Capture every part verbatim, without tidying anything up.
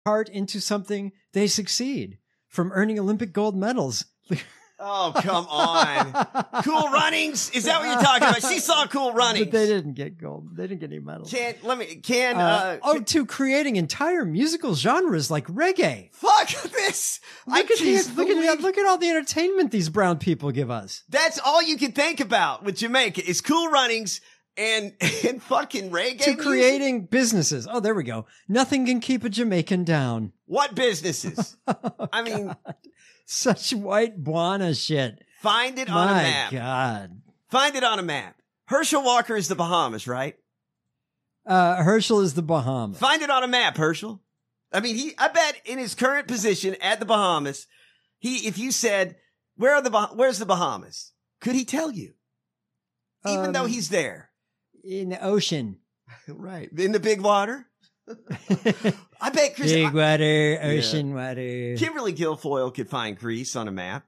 heart into something, they succeed. From earning Olympic gold medals. Oh, come on. Cool Runnings? Is that what you're talking about? She saw Cool Runnings. But they didn't get gold. They didn't get any medals. Can, let me, can, uh, uh, oh, can, to creating entire musical genres like reggae. Fuck this. Look, I at, the, look, at, look at all the entertainment these brown people give us. That's all you can think about with Jamaica is Cool Runnings and, and fucking reggae. To creating music? Businesses. Oh, there we go. Nothing can keep a Jamaican down. What businesses? oh, I mean, God. Such white Buana shit. Find it on My a map. God. Find it on a map. Herschel Walker is the Bahamas, right? Uh, Herschel is the Bahamas. Find it on a map, Herschel. I mean, he, I bet in his current position at the Bahamas, he, if you said, where are the, where's the Bahamas? Could he tell you? Even um, though he's there. In the ocean. Right. In the big water. I bet Chris. Big water, ocean yeah. water. Kimberly Guilfoyle could find Greece on a map.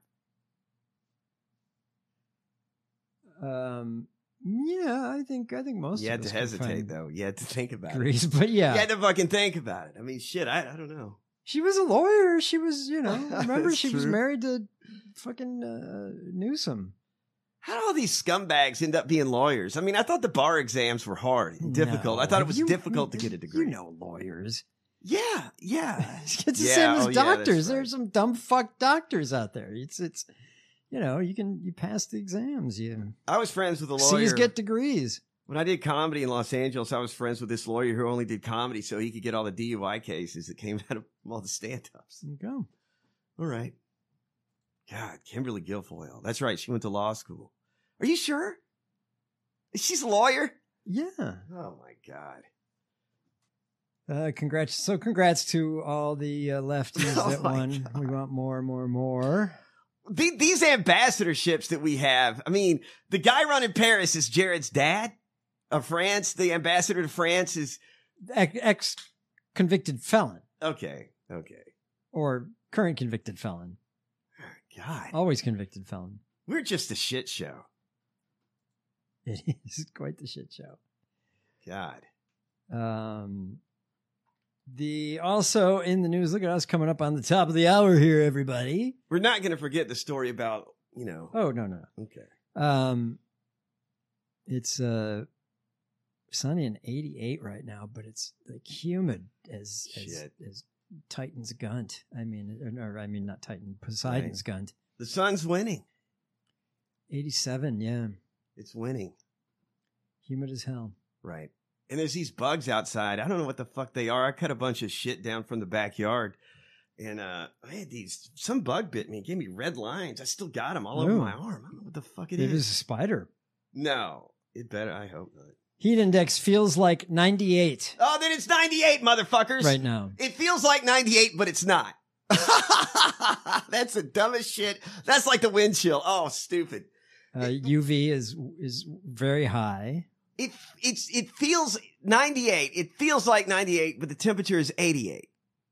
Um, yeah, I think I think most. You of had us to hesitate though. You had to think about Greece, it. but yeah, you had to fucking think about it. I mean, shit. I I don't know. She was a lawyer. She was, you know. Remember, she true. was married to fucking uh, Newsom. How do all these scumbags end up being lawyers? I mean, I thought the bar exams were hard and difficult. No. I thought it was you, difficult to get a degree. You know lawyers. Yeah, yeah. It's the yeah, same as oh, doctors. yeah, right. There's some dumb fuck doctors out there. It's, it's, you know, you can, you pass the exams. You. I was friends with a lawyer. C's get degrees. When I did comedy in Los Angeles, I was friends with this lawyer who only did comedy so he could get all the D U I cases that came out of all the stand-ups. There you go. All right. God, Kimberly Guilfoyle. That's right. She went to law school. Are you sure? She's a lawyer? Yeah. Oh, my God. Uh, congrats. So congrats to all the uh, lefties oh that won. God. We want more, more, more. The, these ambassadorships that we have. I mean, the guy running Paris is Jared's dad of France. The ambassador to France is ex convicted felon. Okay. Okay. Or current convicted felon. God. Always convicted felon. We're just a shit show. It is quite the shit show. God. Um, the also in the news, look at us coming up on the top of the hour here, everybody. We're not going to forget the story about, you know. Oh, no, no. Okay. Um, it's uh, sunny and eighty-eight right now, but it's like humid as, as, as Titan's Gunt. I mean, or, or I mean, not Titan, Poseidon's right. Gunt. The sun's winning. eighty-seven, yeah. It's winning. Humid as hell. Right. And there's these bugs outside. I don't know what the fuck they are. I cut a bunch of shit down from the backyard. And uh, I had these, some bug bit me. It gave me red lines. I still got them all Ooh. over my arm. I don't know what the fuck it, it is. It is a spider. No. It better. I hope not. Heat index feels like ninety-eight. Oh, then it's ninety-eight, motherfuckers. Right now. It feels like ninety-eight, but it's not. That's the dumbest shit. That's like the wind chill. Oh, stupid. Uh, U V is is very high. It it's it feels ninety-eight. It feels like ninety-eight, but the temperature is eighty-eight.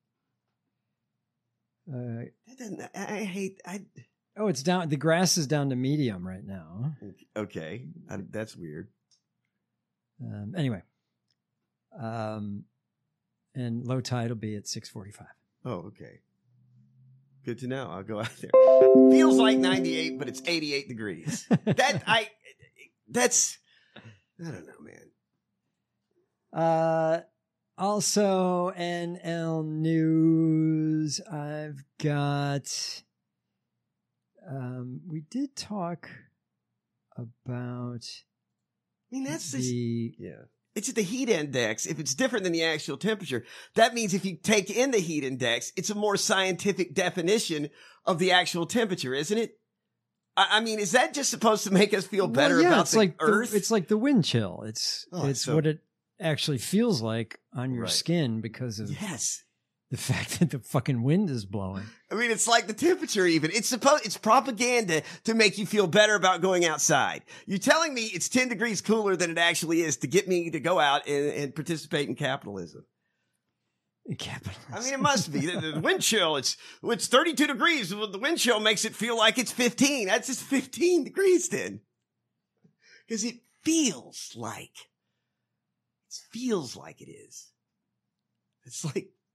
Uh, that doesn't, I hate. I. Oh, it's down. The grass is down to medium right now. Okay, I, that's weird. Um, anyway, um, and low tide will be at six forty-five. Oh, okay. Good to know. I'll go out there. Feels like ninety-eight, but it's eighty-eight degrees. That I. That's. I don't know, man. Uh, also N L News. I've got. Um, we did talk about. I mean, that's the just, yeah. It's the heat index. If it's different than the actual temperature, that means if you take in the heat index, it's a more scientific definition of the actual temperature, isn't it? I, I mean, is that just supposed to make us feel better well, yeah, about it's the like Earth? The, it's like the wind chill. It's oh, it's so, what it actually feels like on your right. skin because of yes. the fact that the fucking wind is blowing. I mean, it's like the temperature even. It's supposed, it's propaganda to make you feel better about going outside. You're telling me it's ten degrees cooler than it actually is to get me to go out and, and participate in capitalism. Capitalism. I mean, it must be. The, the wind chill, it's, it's thirty-two degrees. The wind chill makes it feel like it's fifteen. That's just fifteen degrees then. Because it feels like, it feels like it is. It's like,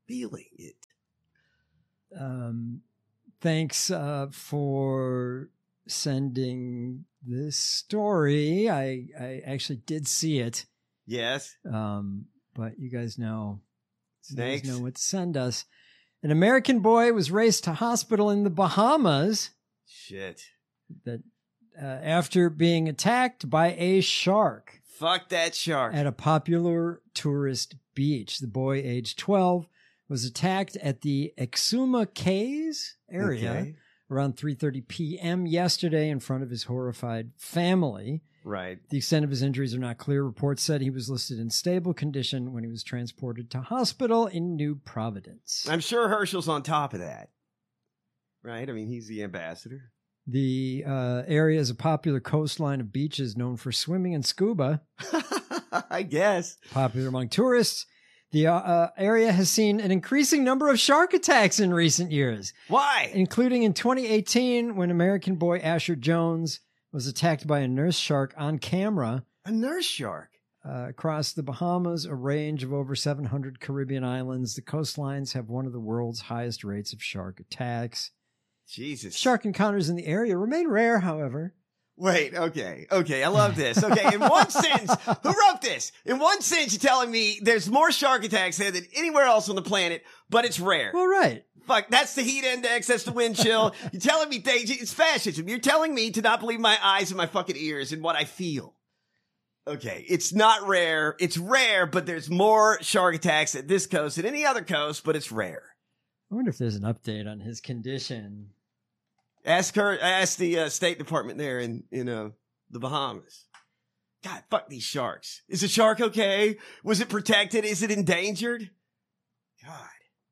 feeling it. Um, thanks uh, for sending this story. I, I actually did see it. Yes. Um, but you guys know, Snakes. You guys know what to send us. An American boy was raced to hospital in the Bahamas. Shit. That uh, after being attacked by a shark. Fuck that shark. At a popular tourist beach. The boy, aged twelve, was attacked at the Exuma Cays area Okay. around three thirty p.m. yesterday in front of his horrified family. Right. The extent of his injuries are not clear. Reports said he was listed in stable condition when he was transported to hospital in New Providence. I'm sure Herschel's on top of that. Right? I mean, he's the ambassador. The uh, area is a popular coastline of beaches known for swimming and scuba. I guess. Popular among tourists. The uh, uh, area has seen an increasing number of shark attacks in recent years. Why? Including in twenty eighteen when American boy Asher Jones was attacked by a nurse shark on camera. A nurse shark? Uh, across the Bahamas, a range of over seven hundred Caribbean islands, the coastlines have one of the world's highest rates of shark attacks. Jesus. Shark encounters in the area remain rare, however. Wait, okay, okay, I love this. Okay, in one sentence, who wrote this? In one sentence, you're telling me there's more shark attacks there than anywhere else on the planet, but it's rare. Well, right. Fuck, that's the heat index, that's the wind chill. You're telling me things, it's fascism. You're telling me to not believe my eyes and my fucking ears and what I feel. Okay, it's not rare. It's rare, but there's more shark attacks at this coast than any other coast, but it's rare. I wonder if there's an update on his condition. Ask her, ask the uh, State Department there in, in uh, the Bahamas. God, fuck these sharks. Is the shark okay? Was it protected? Is it endangered? God.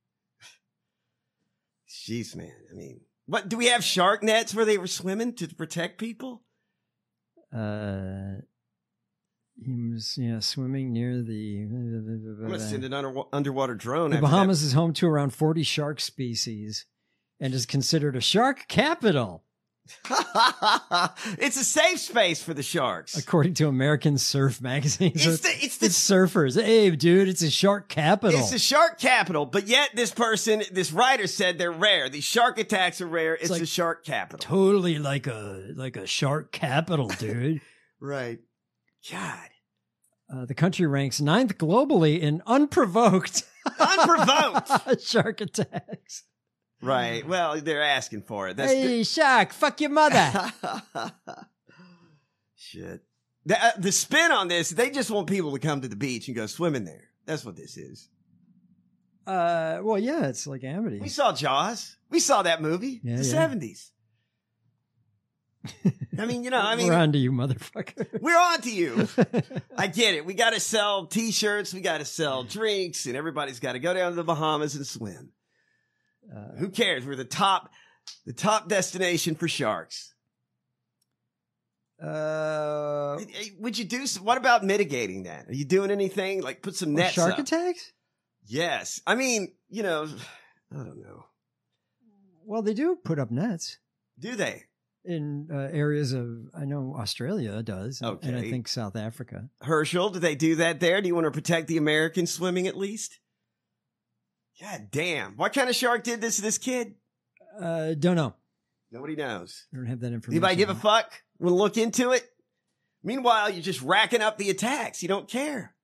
Jeez, man. I mean, what, do we have shark nets where they were swimming to protect people? Uh, he was, you know, swimming near the... I'm going to send an under, underwater drone. The after Bahamas that. is home to around forty shark species and is considered a shark capital. It's a safe space for the sharks. According to American Surf Magazine. It's So the, it's the it's surfers. Hey, dude, it's a shark capital. It's the shark capital, but yet this person, this writer said they're rare. These shark attacks are rare. It's, like the shark capital. Totally like a like a shark capital, dude. Right. God. Uh, the country ranks ninth globally in unprovoked Unprovoked shark attacks. Right. Well, they're asking for it. That's hey, the- shark, fuck your mother. Shit. The, uh, the spin on this, they just want people to come to the beach and go swimming there. That's what this is. Uh, well, yeah, it's like Amity. We saw Jaws. We saw that movie. Yeah, the yeah. seventies. I mean, you know, I mean, we're on to you, motherfucker. We're on to you. I get it. We got to sell T-shirts. We got to sell drinks, and everybody's got to go down to the Bahamas and swim. Uh, Who cares? We're the top, the top destination for sharks. Uh, would you do? Some, what about mitigating that? Are you doing anything like put some nets? Shark up? attacks? Yes. I mean, you know, I don't know. Well, they do put up nets. Do they? In uh, areas of, I know Australia does, okay. and I think South Africa. Herschel, do they do that there? Do you want to protect the American swimming at least? God damn. What kind of shark did this to this kid? Uh, don't know. Nobody knows. I don't have that information. Anybody give a fuck? Want to look into it? Meanwhile, you're just racking up the attacks. You don't care.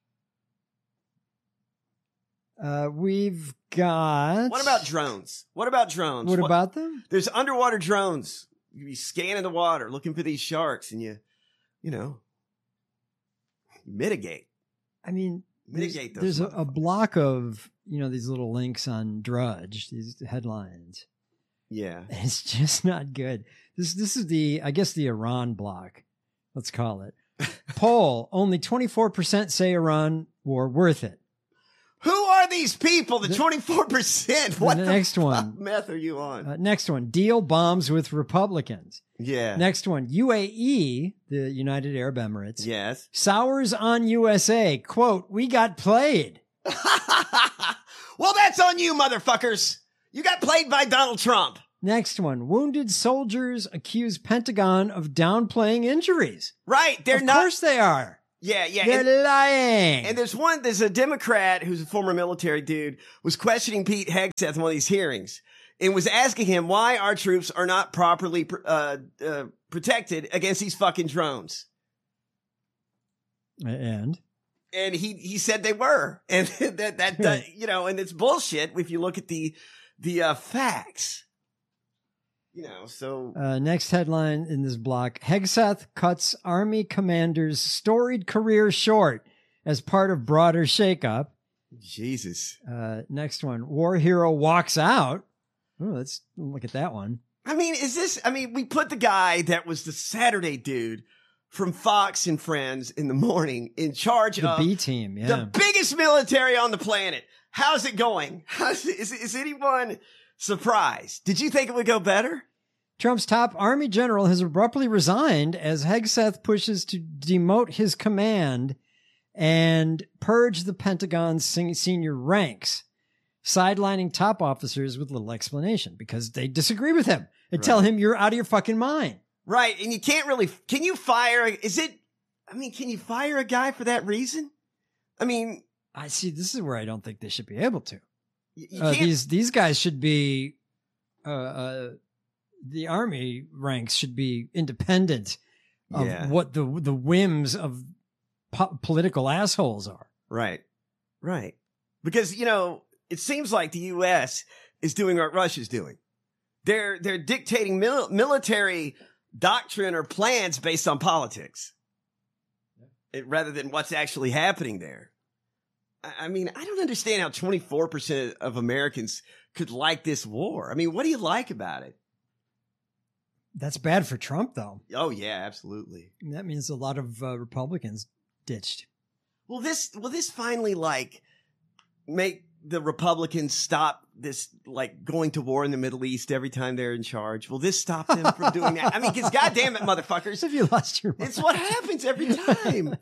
Uh, we've got... What about drones? What about drones? What, what about them? There's underwater drones. You be scanning the water, looking for these sharks, and you, you know, mitigate. I mean, mitigate there's, those. There's a, a block of, you know, these little links on Drudge, these headlines. Yeah. And it's just not good. This this is the, I guess, the Iran block. Let's call it. Poll, only twenty-four percent say Iran war worth it. Who are these people? The twenty-four percent. What the the next one? Meth are you on? Uh, next one. Deal bombs with Republicans. Yeah. Next one. U A E, the United Arab Emirates. Yes. Sours on U S A. Quote, we got played. Well, that's on you, motherfuckers. You got played by Donald Trump. Next one. Wounded soldiers accuse Pentagon of downplaying injuries. Right. They're of not. Of course they are. Yeah, yeah. They're and, lying. and there's one, there's a Democrat who's a former military dude, was questioning Pete Hegseth in one of these hearings and was asking him why our troops are not properly uh, uh, protected against these fucking drones. And? And he, he said they were. And that, that, that, you know, and it's bullshit if you look at the, the uh, facts. You know, so. Uh, next headline in this block: Hegseth cuts Army commander's storied career short as part of broader shakeup. Jesus. Uh, next one: war hero walks out. Oh, let's look at that one. I mean, is this, I mean, we put the guy that was the Saturday dude from Fox and Friends in the morning in charge the of B team, yeah. the biggest military on the planet. How's it going? How's, is, is anyone surprised? Did you think it would go better? Trump's top army general has abruptly resigned as Hegseth pushes to demote his command and purge the Pentagon's senior ranks, sidelining top officers with little explanation because they disagree with him and Right. tell him you're out of your fucking mind. Right. And you can't really, can you fire, is it, I mean, can you fire a guy for that reason? I mean, I see. This is where I don't think they should be able to. you, you Uh, can't, these these guys should be, uh, uh, the army ranks should be independent of Yeah. what the the whims of po- political assholes are. right. Right. Because, you know, it seems like the U S is doing what Russia's doing. They're, they're dictating mil- military doctrine or plans based on politics. It, rather than what's actually happening there. I, I mean, I don't understand how twenty-four percent of Americans could like this war. I mean, what do you like about it? That's bad for Trump, though. Oh, yeah, absolutely. And that means a lot of uh, Republicans ditched. Will this, will this finally like make the Republicans stop this, like going to war in the Middle East every time they're in charge? Will this stop them from doing that? I mean, because goddamn it, motherfuckers. Have you lost your mind? It's what happens every time.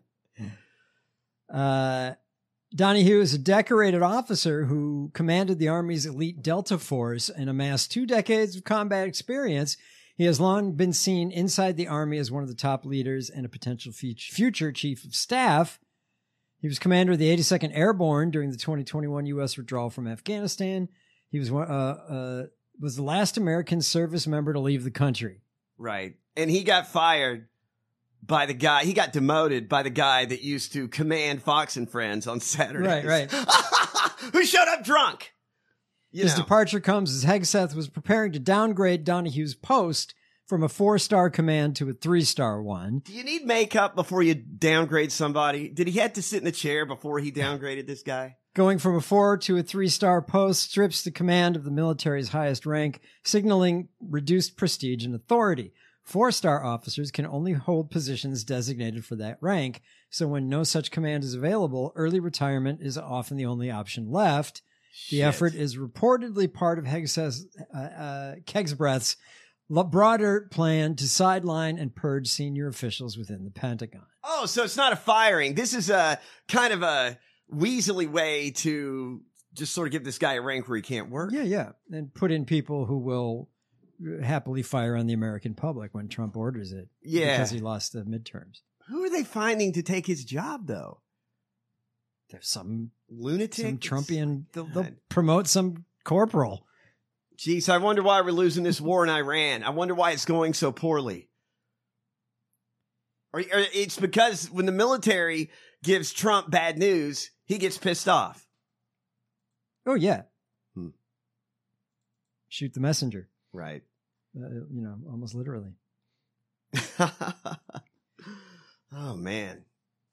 Uh, Donahue is a decorated officer who commanded the Army's elite Delta Force and amassed two decades of combat experience. He has long been seen inside the Army as one of the top leaders and a potential future chief of staff. He was commander of the eighty-second Airborne during the twenty twenty-one U S withdrawal from Afghanistan. He was uh, uh, was the last American service member to leave the country. Right. And he got fired by the guy, he got demoted by the guy that used to command Fox and Friends on Saturdays. Right, right. Who showed up drunk. You His know. departure comes as Hegseth was preparing to downgrade Donahue's post from a four-star command to a three-star one. Do you need makeup before you downgrade somebody? Did he have to sit in the chair before he downgraded this guy? Going from a four to a three-star post strips the command of the military's highest rank, signaling reduced prestige and authority. Four-star officers can only hold positions designated for that rank, so when no such command is available, early retirement is often the only option left. The Shit. effort is reportedly part of Hegseth's, uh, uh, Kegsbreath's broader plan to sideline and purge senior officials within the Pentagon. Oh, so it's not a firing. This is a kind of a weaselly way to just sort of give this guy a rank where he can't work. Yeah, yeah. And put in people who will happily fire on the American public when Trump orders it. Yeah. Because he lost the midterms. Who are they finding to take his job, though? There's some Lunatic? some Trumpian, they'll, they'll God. promote some corporal. Jeez, I wonder why we're losing this war in Iran. I wonder why it's going so poorly. Or, or it's because when the military gives Trump bad news, he gets pissed off. Oh, yeah. Hmm. Shoot the messenger. Right. Uh, you know, almost literally. Oh, man.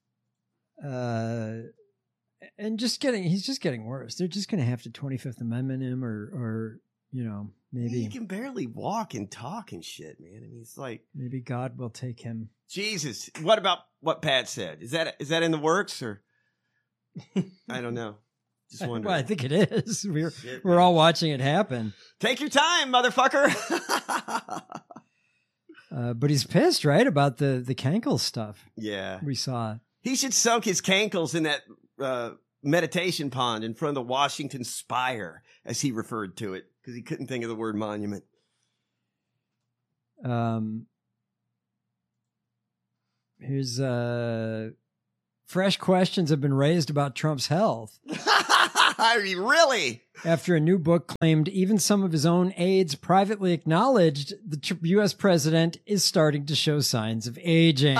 Uh, and just getting, he's just getting worse. They're just going to have to twenty-fifth Amendment him or, or, you know, maybe. He can barely walk and talk and shit, man. I mean, it's like. Maybe God will take him. Jesus. What about what Pat said? Is that is that in the works or? I don't know. Just wondering. Well, I think it is. We're, Shit, we're man. all watching it happen. Take your time, motherfucker. Uh, but he's pissed, right, about the, the Cankle stuff Yeah. we saw. He should soak his cankles in that uh, meditation pond in front of the Washington Spire, as he referred to it, because he couldn't think of the word monument. Um, here's uh, fresh questions have been raised about Trump's health. I mean, really? After a new book claimed even some of his own aides privately acknowledged the tr- U S president is starting to show signs of aging.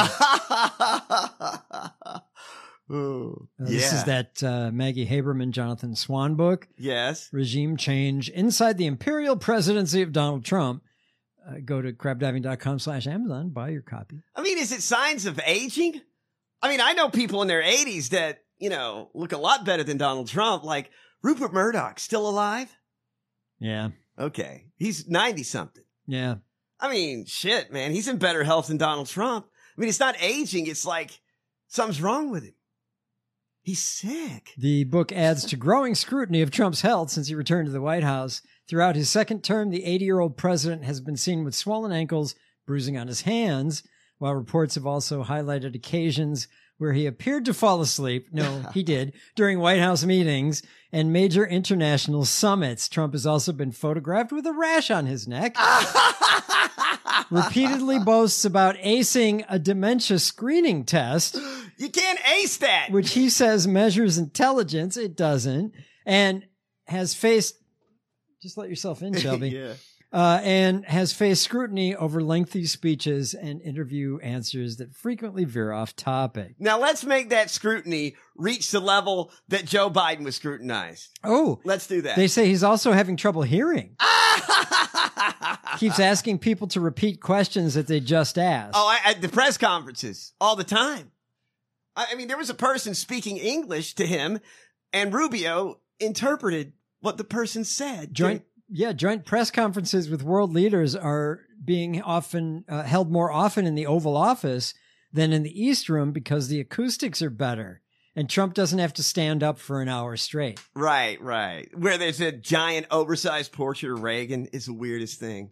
Ooh, Uh, yeah. This is that uh, Maggie Haberman, Jonathan Swan book. Yes. Regime Change Inside the Imperial Presidency of Donald Trump. Uh, go to crabdiving.com slash Amazon. Buy your copy. I mean, is it signs of aging? I mean, I know people in their eighties that, you know, look a lot better than Donald Trump. Like Rupert Murdoch, still alive? Yeah. Okay. He's ninety something. Yeah. I mean, shit, man. He's in better health than Donald Trump. I mean, it's not aging. It's like something's wrong with him. He's sick. The book adds to growing scrutiny of Trump's health since he returned to the White House. Throughout his second term, the eighty-year-old president has been seen with swollen ankles, bruising on his hands, while reports have also highlighted occasions where he appeared to fall asleep. No, he did, during White House meetings and major international summits. Trump has also been photographed with a rash on his neck. Repeatedly boasts about acing a dementia screening test. You can't ace that. Which he says measures intelligence. It doesn't. And has faced, just let yourself in, Shelby. Yeah. Uh, and has faced scrutiny over lengthy speeches and interview answers that frequently veer off topic. Now let's make that scrutiny reach the level that Joe Biden was scrutinized. Oh, let's do that. They say he's also having trouble hearing. Keeps asking people to repeat questions that they just asked. Oh, I, at the press conferences all the time. I, I mean, there was a person speaking English to him, and Rubio interpreted what the person said. Joint, yeah, joint press conferences with world leaders are being often uh, held more often in the Oval Office than in the East Room because the acoustics are better. And Trump doesn't have to stand up for an hour straight. Right, right. Where there's a giant oversized portrait of Reagan is the weirdest thing.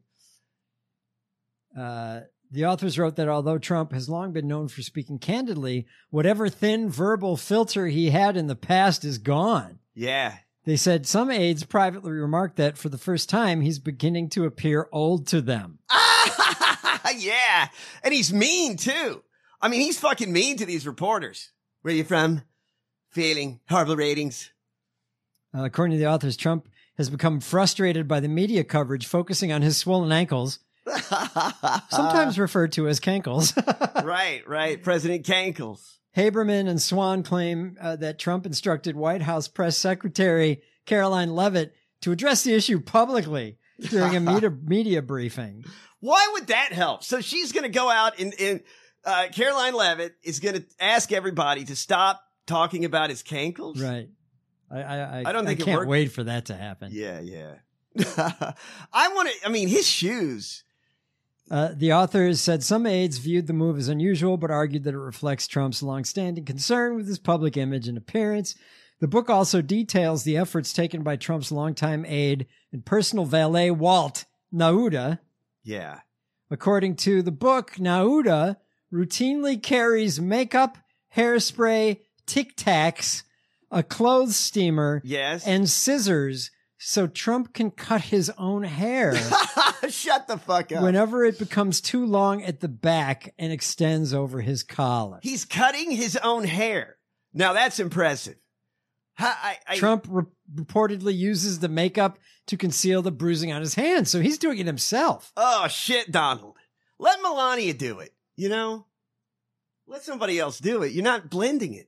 Uh, the authors wrote that although Trump has long been known for speaking candidly, whatever thin verbal filter he had in the past is gone. Yeah. They said some aides privately remarked that for the first time, he's beginning to appear old to them. Yeah. And he's mean, too. I mean, he's fucking mean to these reporters. Where are you from? Failing. Horrible ratings. Uh, according to the authors, Trump has become frustrated by the media coverage focusing on his swollen ankles, sometimes referred to as cankles. Right, right. President Cankles. Haberman and Swan claim uh, that Trump instructed White House Press Secretary Caroline Leavitt to address the issue publicly during a media, media briefing. Why would that help? So she's going to go out and, and uh, Caroline Leavitt is going to ask everybody to stop talking about his cankles. Right. I I, I don't think I it can't worked. wait for that to happen. Yeah, yeah. I want to, I mean, his shoes. Uh, the authors said some aides viewed the move as unusual, but argued that it reflects Trump's longstanding concern with his public image and appearance. The book also details the efforts taken by Trump's longtime aide and personal valet, Walt Nauta. Yeah. According to the book, Nauta routinely carries makeup, hairspray, Tic Tacs, a clothes steamer, yes, and scissors so Trump can cut his own hair. Shut the fuck up. Whenever it becomes too long at the back and extends over his collar. He's cutting his own hair. Now that's impressive. I, I, Trump re- reportedly uses the makeup to conceal the bruising on his hands, so he's doing it himself. Oh, shit, Donald. Let Melania do it, you know? Let somebody else do it. You're not blending it.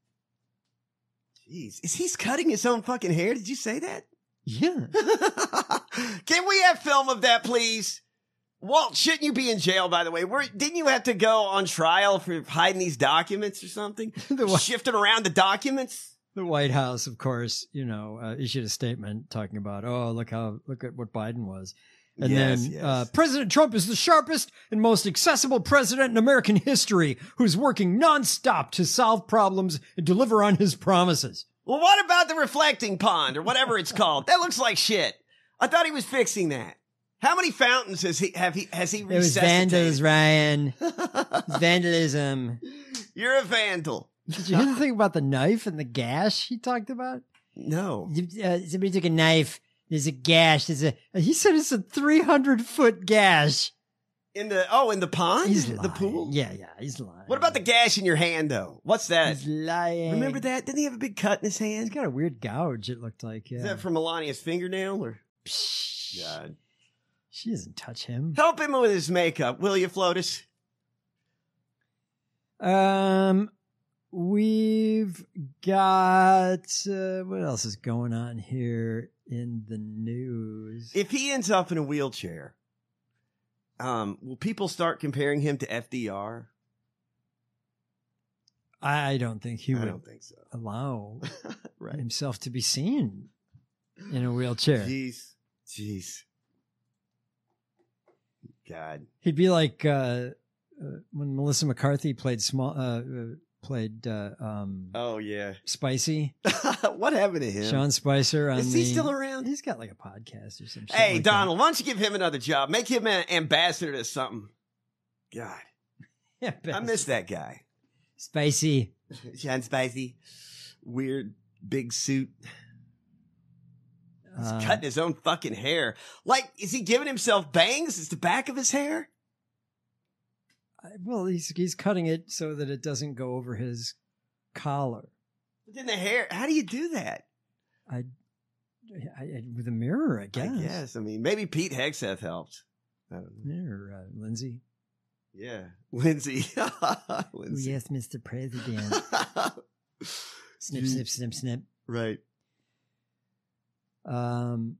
Jeez. Is he cutting his own fucking hair? Did you say that? Yeah. Can we have film of that, please? Walt, shouldn't you be in jail, by the way? Where, didn't you have to go on trial for hiding these documents or something? The, Shifting around the documents? The White House, of course, you know, uh, issued a statement talking about, oh, look how, look at what Biden was. And yes, then yes. Uh, President Trump is the sharpest and most accessible president in American history who's working nonstop to solve problems and deliver on his promises. Well, what about the reflecting pond or whatever it's called? That looks like shit. I thought he was fixing that. How many fountains has he have he has he It was vandals, Ryan. Vandalism. You're a vandal. Did you hear the thing about the knife and the gash he talked about? No. Uh, somebody took a knife. There's a gash. There's a. He said it's a three hundred foot gash. In the oh, in the pond, He's the lying. pool. Yeah, yeah, he's lying. What about the gash in your hand, though? What's that? He's lying. Remember that? Didn't he have a big cut in his hand? He's got a weird gouge. It looked like. Yeah. Is that from Melania's fingernail or? Psh, God, she doesn't touch him. help him with his makeup, will you, Flotus? Um, we've got uh, what else is going on here in the news? If he ends up in a wheelchair, um, will people start comparing him to F D R? I don't think he I would don't think so. allow Right. himself to be seen in a wheelchair. Jeez, jeez, God. He'd be like uh, uh, when Melissa McCarthy played small, uh, uh, played uh, um, Oh yeah. Spicy. What happened to him? Sean Spicer. On Is he the- still around? He's got like a podcast or some shit. Hey, like Donald, why don't you give him another job? Make him an ambassador to something. God, that. Yeah, I miss that guy. Spicy. Sean Spicy, weird big suit. He's Uh, cutting his own fucking hair. Like, is he giving himself bangs? Is the back of his hair? I- well, he's he's cutting it so that it doesn't go over his collar. But then the hair. How do you do that? I, I, I with a mirror, I guess. I guess. I mean, maybe Pete Hegseth helped. I don't know. Yeah, or uh, Lindsay. Yeah, Lindsay. Oh, Lindsay. yes, Mister President. Snip, snip, snip, snip. Right. Um,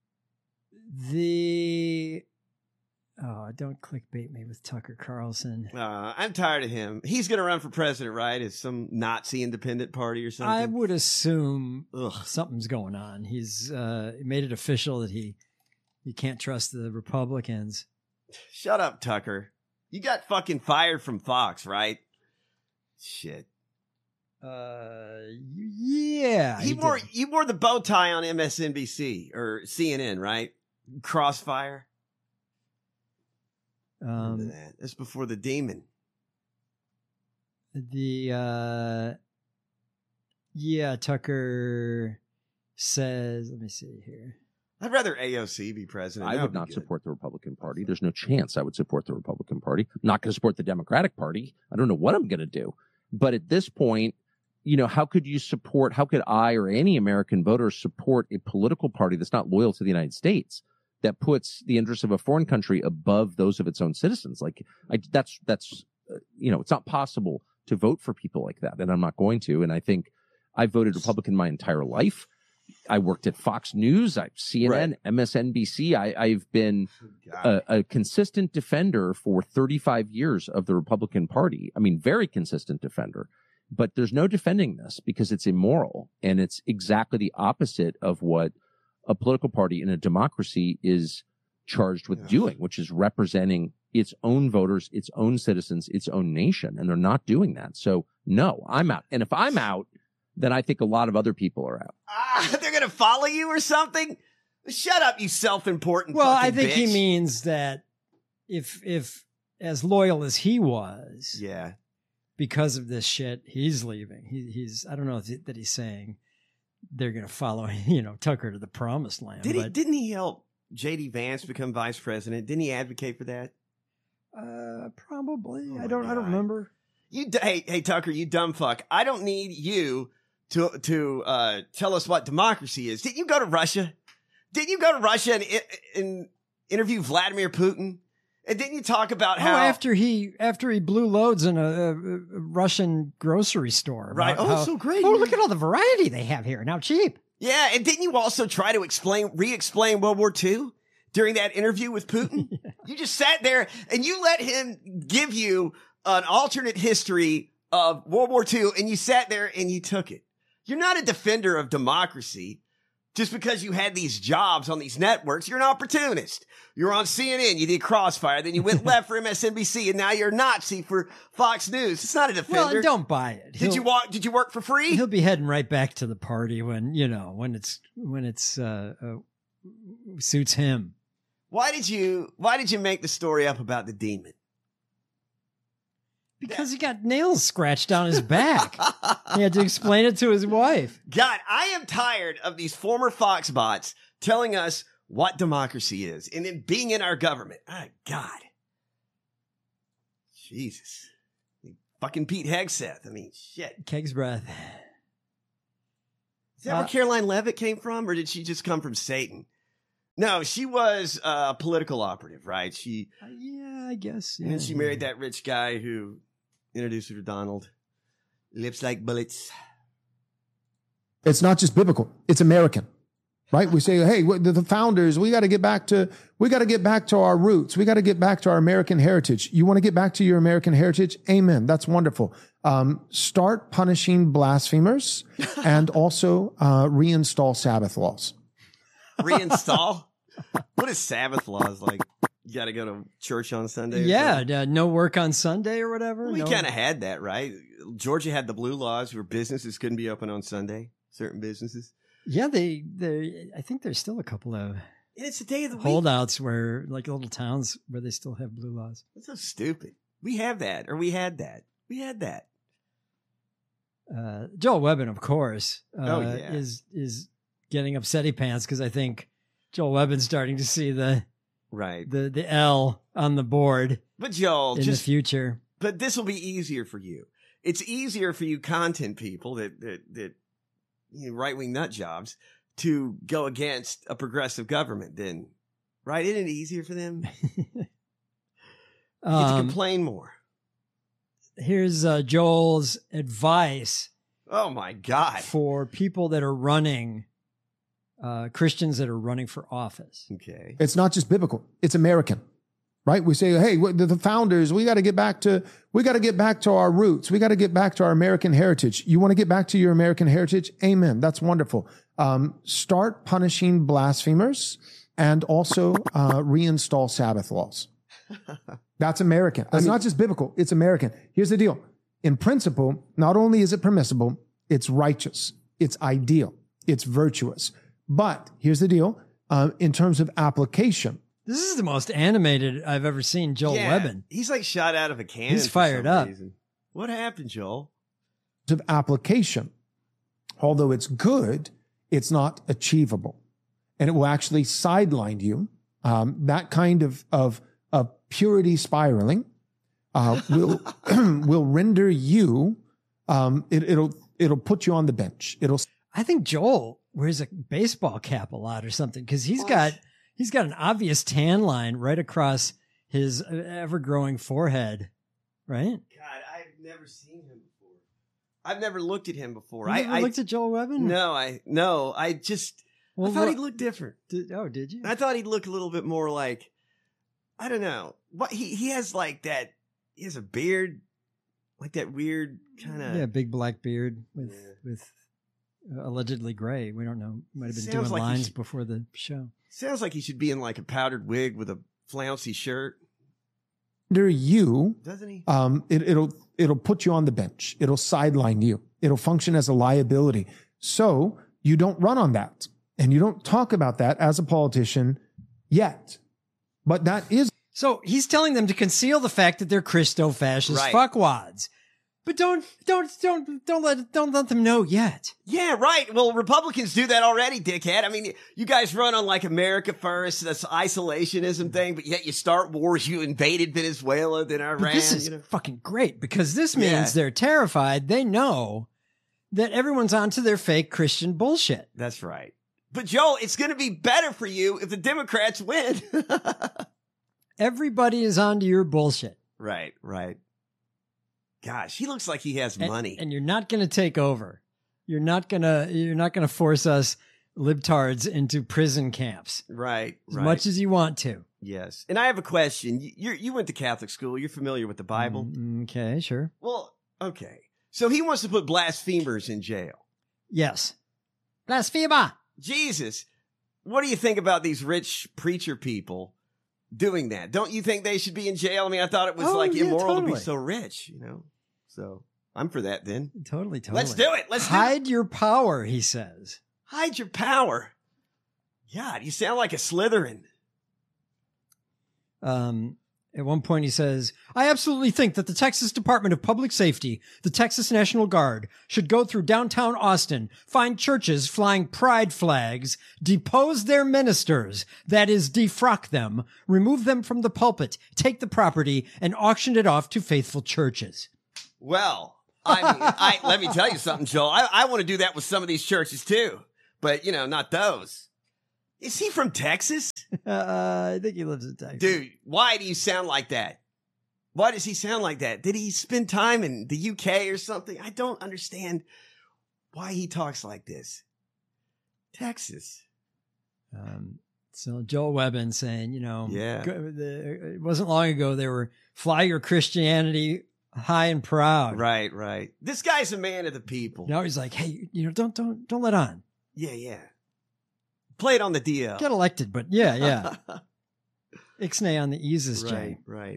the oh, don't clickbait me with Tucker Carlson. Uh, I'm tired of him. He's going to run for president, right? As some Nazi independent party or something. I would assume Ugh. something's going on. He's uh, made it official that he you can't trust the Republicans. Shut up, Tucker. You got fucking fired from Fox, right? Shit. Uh, yeah, He he wore did. you wore the bow tie on M S N B C or C N N, right? Crossfire. Remember Um, that. That's before the demon. the uh, yeah, Tucker says. Let me see here. I'd rather A O C be president. I That would be not good. support the Republican Party. There's no chance I would support the Republican Party. I'm not going to support the Democratic Party. I don't know what I'm going to do. But at this point, you know, how could you support, how could I or any American voter support a political party that's not loyal to the United States, that puts the interests of a foreign country above those of its own citizens? Like, I, that's, that's, uh, you know, it's not possible to vote for people like that. And I'm not going to. And I think I voted Republican my entire life. I worked at Fox News, I, C N N, Right. M S N B C. I, I've been God. a, a consistent defender for thirty-five years of the Republican Party. I mean, very consistent defender. But there's no defending this because it's immoral. And it's exactly the opposite of what a political party in a democracy is charged with Yeah. doing, which is representing its own voters, its own citizens, its own nation. And they're not doing that. So, no, I'm out. And if I'm out, then I think a lot of other people are out. Ah, they're going to follow you or something? Shut up, you self-important Well, I fucking think he bitch. means that if if as loyal as he was, Yeah. because of this shit, he's leaving. He, he's I don't know if that he's saying they're going to follow you know Tucker to the promised land. Did he, but, didn't he help J D Vance become vice president? Didn't he advocate for that? Uh, probably. Oh I my don't. I don't God. remember. You, d- hey, hey, Tucker, you dumb fuck. I don't need you to to uh, tell us what democracy is. Did you go to Russia? Did you go to Russia and, and interview Vladimir Putin? And didn't you talk about Oh, how after he after he blew loads in a, a, a Russian grocery store. about right? Oh, how- so great. oh, look at all the variety they have here. Now cheap. Yeah, and didn't you also try to explain, re-explain World War Two during that interview with Putin? Yeah. You just sat there and you let him give you an alternate history of World War Two, and you sat there and you took it. You're not a defender of democracy just because you had these jobs on these networks. You're an opportunist. You're on C N N. You did Crossfire. Then you went left for M S N B C, and now you're a Nazi for Fox News. It's not a defender. Well, don't buy it. Did He'll- you walk? Did you work for free? He'll be heading right back to the party when you know when it's when it's uh, uh suits him. Why did you? Why did you make the story up about the demon? Because he got nails scratched down his back. He had to explain it to his wife. God, I am tired of these former Fox bots telling us what democracy is and then being in our government. Oh, God. Jesus. Fucking Pete Hegseth. I mean, shit. Keg's breath. Is that uh, where Caroline Leavitt came from, or did she just come from Satan? No, she was a political operative, right? She, uh, yeah, I guess. Yeah. And she married that rich guy who introduced her to Donald. Lips like bullets. It's not just biblical; it's American, right? We say, "Hey, the founders, we got to get back to we got to get back to our roots. We got to get back to our American heritage." You want to get back to your American heritage? Amen. That's wonderful. Um, start punishing blasphemers, and also uh, reinstall Sabbath laws. Reinstall? What is Sabbath laws like? You got to go to church on Sunday? Yeah, uh, no work on Sunday or whatever. Well, we no. kind of had that, right? Georgia had the blue laws where businesses couldn't be open on Sunday. Certain businesses. Yeah, they, they. I think there's still a couple of and it's the day of the holdouts week. Where, like little towns, where they still have blue laws. That's so stupid. We have that, or we had that. We had that. Uh, Joel Webbin, of course, uh, oh, yeah. is is getting upsetty pants because I think Joel Webbin's starting to see the right the the L on the board. But Joel, in just, the future, but this will be easier for you. It's easier for you content people that that that. You know, right-wing nut jobs to go against a progressive government then, right? Isn't it easier for them? You um, get to complain more. Here's uh, Joel's advice. Oh, my God. For people that are running, uh, Christians that are running for office. Okay. It's not just biblical. It's American. Right? We say, hey, the founders, we got to get back to, we got to get back to our roots. We got to get back to our American heritage. You want to get back to your American heritage? Amen. That's wonderful. Um, start punishing blasphemers and also uh, reinstall Sabbath laws. That's American. That's I mean, not just biblical. It's American. Here's the deal. In principle, not only is it permissible, it's righteous. It's ideal. It's virtuous. But here's the deal. Uh, in terms of application, this is the most animated I've ever seen Joel yeah, Webbin. He's like shot out of a cannon. He's fired up. Reason. What happened, Joel? Of application, although it's good, it's not achievable, and it will actually sideline you. Um, that kind of of of purity spiraling uh, will will render you. Um, it, it'll it'll put you on the bench. It'll. I think Joel wears a baseball cap a lot or something because he's what? got. He's got an obvious tan line right across his ever-growing forehead, right? God, I've never seen him before. I've never looked at him before. You I never I, looked at Joel Webbin? No, I no, I just well, I thought what, he'd look different. Did, oh, did you? I thought he'd look a little bit more like I don't know. What he he has like that. He has a beard, like that weird kind of yeah, big black beard with yeah. with uh, allegedly gray. We don't know. Might have been Sounds doing like lines should, before the show. Sounds like he should be in like a powdered wig with a flouncy shirt. Under you, doesn't he? Um, it, it'll it'll put you on the bench. It'll sideline you. It'll function as a liability. So you don't run on that, and you don't talk about that as a politician yet. But that is so. He's telling them to conceal the fact that they're Christo-fascist right. fuckwads. But don't, don't, don't, don't let, don't let them know yet. Yeah, right. Well, Republicans do that already, dickhead. I mean, you guys run on like America first, this isolationism thing, but yet you start wars. You invaded Venezuela, then Iran. But this is you know? fucking great because this means yeah. they're terrified. They know that everyone's onto their fake Christian bullshit. That's right. But Joel, it's going to be better for you if the Democrats win. Everybody is onto your bullshit. Right, right. Gosh, he looks like he has and, money. And you're not going to take over. You're not going to you're not going to force us libtards into prison camps. Right, as right. much as you want to. Yes. And I have a question. You you went to Catholic school. You're familiar with the Bible? Mm, okay, sure. Well, okay. So he wants to put blasphemers in jail. Yes. Blasphemer. Jesus. What do you think about these rich preacher people doing that? Don't you think they should be in jail? I mean, I thought it was oh, like yeah, immoral totally. to be so rich, you know? So I'm for that then. Totally, totally. Let's do it. Let's hide do it. your power, he says. Hide your power. God, you sound like a Slytherin. Um, At one point, he says, I absolutely think that the Texas Department of Public Safety, the Texas National Guard, should go through downtown Austin, find churches flying pride flags, depose their ministers, that is, defrock them, remove them from the pulpit, take the property, and auction it off to faithful churches. Well, I mean, I, let me tell you something, Joel. I, I want to do that with some of these churches, too. But, you know, not those. Is he from Texas? Uh, I think he lives in Texas. Dude, why do you sound like that? Why does he sound like that? Did he spend time in the U K or something? I don't understand why he talks like this. Texas. Um, so Joel Webbin saying, you know, Yeah. go- the, it wasn't long ago they were fly your Christianity high and proud. Right, right. This guy's a man of the people. Now he's like, hey, you know, don't don't don't let on. Yeah, yeah. Play it on the D L. Get elected, but yeah, yeah. Ixnay on the eases, Right, Jay. right.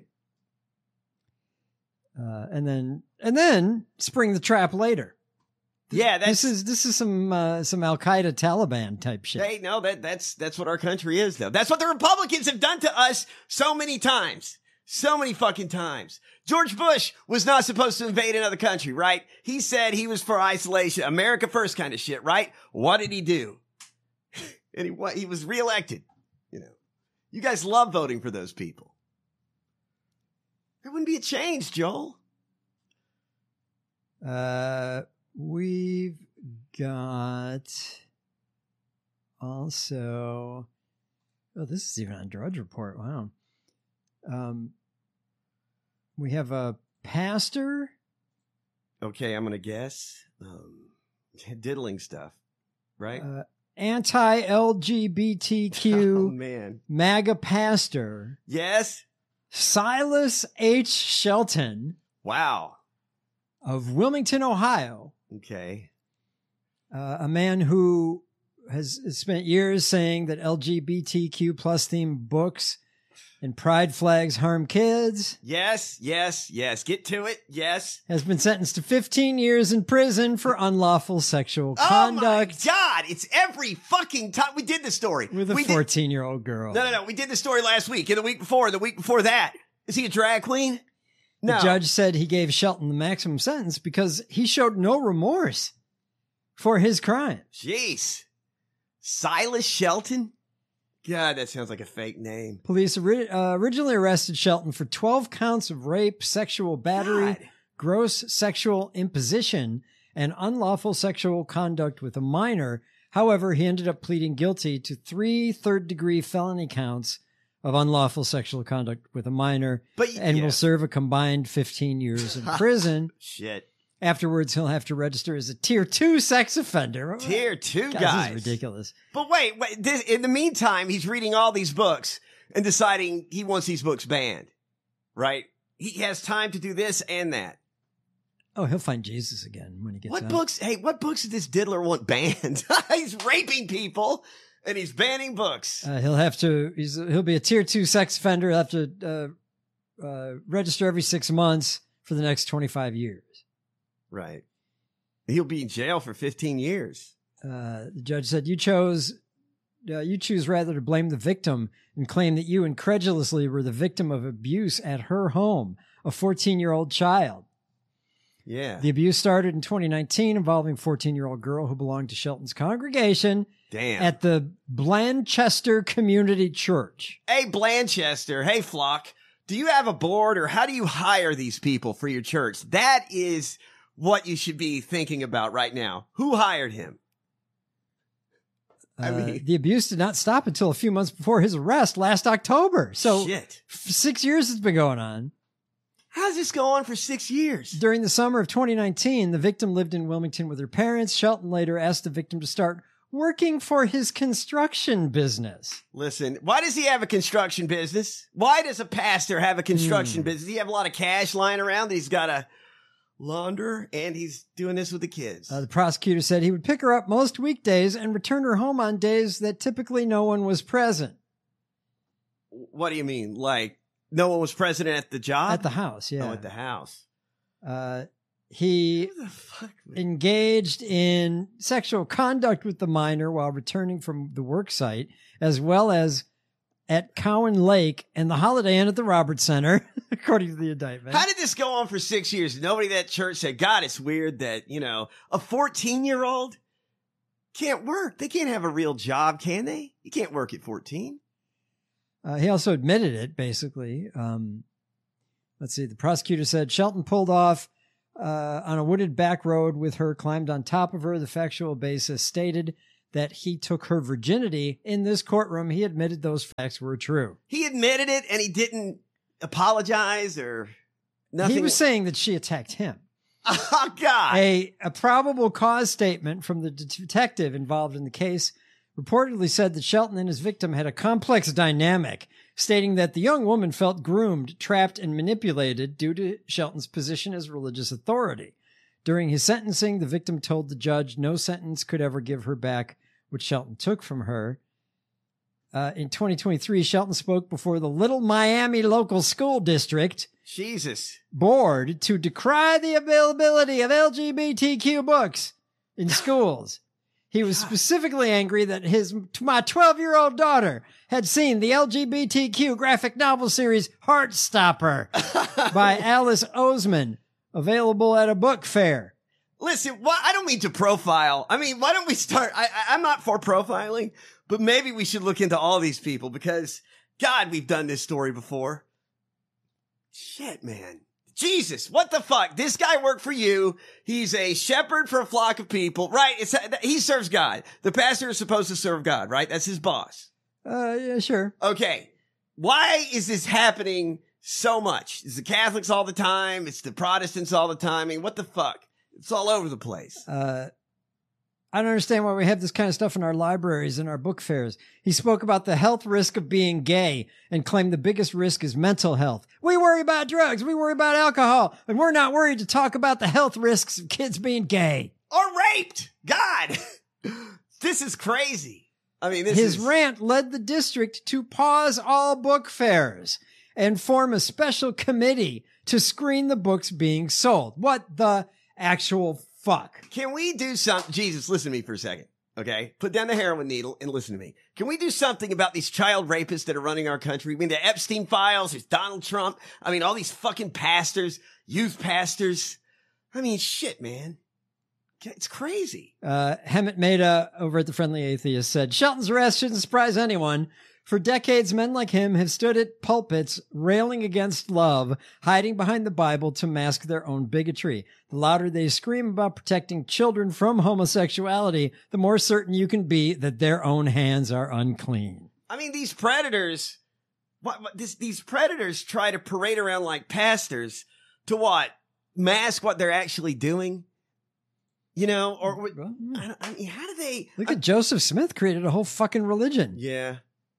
Uh, and then and then spring the trap later. Yeah, that's This is this is some uh, some Al Qaeda Taliban type shit. Hey, no, that that's that's what our country is, though. That's what the Republicans have done to us so many times. So many fucking times. George Bush was not supposed to invade another country, right? He said he was for isolation, America first kind of shit, right? What did he do? And he, what, he was reelected. You know, you guys love voting for those people. There wouldn't be a change, Joel. Uh, we've got also. Oh, this is even on Drudge Report. Wow. Um, we have a pastor. Okay, I'm gonna guess. Um, diddling stuff, right? Uh, anti-L G B T Q Oh man, MAGA pastor yes. Silas H. Shelton Wow. of Wilmington, Ohio, Okay. uh, a man who has spent years saying that L G B T Q plus themed books and pride flags harm kids, Yes, yes, yes. Get to it. Yes. has been sentenced to fifteen years in prison for unlawful sexual conduct Oh my God! It's every fucking time we did the story with a we did- fourteen-year-old girl. No, no, no. We did the story last week, and the week before, and the week before that. Is he a drag queen? No. The judge said he gave Shelton the maximum sentence because he showed no remorse for his crime. Jeez. Silas Shelton? God, that sounds like a fake name. Police ori- uh, originally arrested Shelton for twelve counts of rape, sexual battery, God. gross sexual imposition, and unlawful sexual conduct with a minor. However, he ended up pleading guilty to three third-degree felony counts of unlawful sexual conduct with a minor, But and yeah. will serve a combined fifteen years in prison. Shit. Afterwards, he'll have to register as a tier two sex offender. Tier two God, guys. This is ridiculous. But wait, wait. This, in the meantime, he's reading all these books and deciding he wants these books banned. Right? He has time to do this and that. Oh, he'll find Jesus again when he gets What out. books? Hey, what books does this diddler want banned? He's raping people and he's banning books. Uh, he'll have to. He's, he'll be a tier two sex offender. He'll have to uh, uh, register every six months for the next twenty-five years. Right. He'll be in jail for fifteen years. Uh, the judge said, "You chose. Uh, you choose rather to blame the victim and claim that you incredulously were the victim of abuse at her home, a fourteen-year-old child." Yeah. The abuse started in twenty nineteen, involving a fourteen-year-old girl who belonged to Shelton's congregation Damn. at the Blanchester Community Church. Hey, Blanchester. Hey, Flock. Do you have a board or how do you hire these people for your church? That is what you should be thinking about right now. Who hired him? I Uh, mean- the abuse did not stop until a few months before his arrest last October. So Shit. f- six years has been going on. How's this go on for six years? During the summer of twenty nineteen, the victim lived in Wilmington with her parents. Shelton later asked the victim to start working for his construction business. Listen, why does he have a construction business? Why does a pastor have a construction Hmm. business? Does he have a lot of cash lying around that he's got to launder and he's doing this with the kids? Uh, the prosecutor said he would pick her up most weekdays and return her home on days that typically no one was present What do you mean? Like no one was present at the job? at the house. Yeah. Oh, at the house. Uh, he Who the fuck would- engaged in sexual conduct with the minor while returning from the work site, as well as at Cowan Lake and the Holiday Inn at the Roberts Center, according to the indictment. How did this go on for six years? Nobody at that church said, God, it's weird that, you know, a fourteen-year-old can't work. They can't have a real job, can they? You can't work at fourteen. Uh, he also admitted it, basically. Um, let's see. The prosecutor said Shelton pulled off uh, on a wooded back road with her, climbed on top of her. The factual basis stated that he took her virginity. In this courtroom, he admitted those facts were true. He admitted it, and he didn't apologize or nothing. He was saying that she attacked him. Oh, God. A, a probable cause statement from the detective involved in the case reportedly said that Shelton and his victim had a complex dynamic, stating that the young woman felt groomed, trapped, and manipulated due to Shelton's position as religious authority. During his sentencing, the victim told the judge no sentence could ever give her back what Shelton took from her. Uh, in twenty twenty-three, Shelton spoke before the Little Miami Local School District Jesus. board to decry the availability of L G B T Q books in schools. He was specifically angry that his my twelve-year-old daughter had seen the L G B T Q graphic novel series Heartstopper by Alice Oseman, available at a book fair. Listen, why, I don't mean to profile. I mean, why don't we start? I, I, I'm not for profiling, but maybe we should look into all these people because, God, we've done this story before. Shit, man. Jesus, what the fuck? This guy worked for you. He's a shepherd for a flock of people, right? It's he serves God. The pastor is supposed to serve God, right? That's his boss. Uh, yeah, sure. Okay. Why is this happening so much? It's the Catholics all the time. It's the Protestants all the time. I mean, what the fuck? It's all over the place. Uh, I don't understand why we have this kind of stuff in our libraries and our book fairs. He spoke about the health risk of being gay and claimed the biggest risk is mental health. We worry about drugs. We worry about alcohol. And we're not worried to talk about the health risks of kids being gay. Or raped. God. This is crazy. I mean, this His is... rant led the district to pause all book fairs and form a special committee to screen the books being sold. What the actual fuck? Can we do something? Jesus, listen to me for a second, okay? Put down the heroin needle and listen to me. Can we do something about these child rapists that are running our country? I mean, the Epstein files, there's Donald Trump. I mean, all these fucking pastors, youth pastors. I mean, shit, man. It's crazy. Uh, Hemant Mehta over at the Friendly Atheist said, Shelton's arrest shouldn't surprise anyone. For decades, men like him have stood at pulpits railing against love, hiding behind the Bible to mask their own bigotry. The louder they scream about protecting children from homosexuality, the more certain you can be that their own hands are unclean. I mean, these predators, what, what this, these predators try to parade around like pastors to what? Mask what they're actually doing? You know, or Well, I, don't, I mean, how do they Look I, at Joseph Smith created a whole fucking religion. Yeah.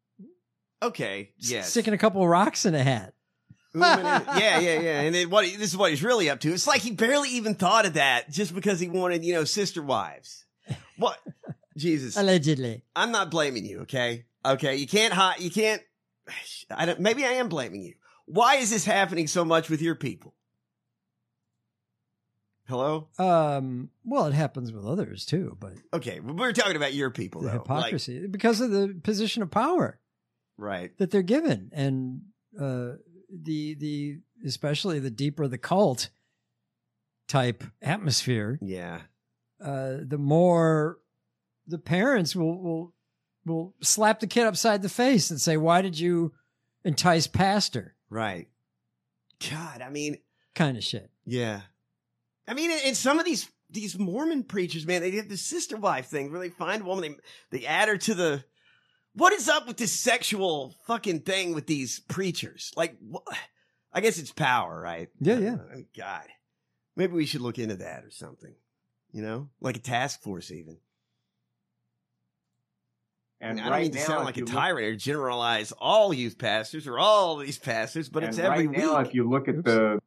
Okay. Yes. Sticking a couple of rocks in a hat. yeah, yeah, yeah. And then what? He, this is what he's really up to. It's like he barely even thought of that just because he wanted, you know, sister wives. What? Jesus. Allegedly. I'm not blaming you. Okay. Okay. You can't hide. You can't. I don't. Maybe I am blaming you. Why is this happening so much with your people? Hello? Um, well, it happens with others too, but Okay, we're talking about your people, the though. hypocrisy because of the position of power Like, right. that they're given, and uh, the the especially the deeper the cult type atmosphere, Yeah. uh, the more the parents will will will slap the kid upside the face and say, "Why did you entice pastor?" Right. God, I mean, Kind of shit. yeah. I mean, and some of these these Mormon preachers, man, they have this sister wife thing where they find a woman, they they add her to the. What is up with this sexual fucking thing with these preachers? Like, wh- I guess it's power, right? Yeah, I yeah. don't know. I mean, God, maybe we should look into that or something. You know, like a task force, even. And I, mean, I right don't mean to now, sound if like a you look- tyrant or generalize all youth pastors or all these pastors, but and it's every right now, week. if you look at Oops. the